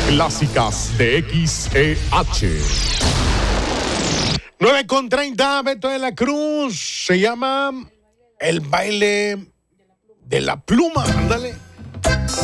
Clásicas de XEH. 9:30, Beto de la Cruz. Se llama El baile de la pluma. Ándale.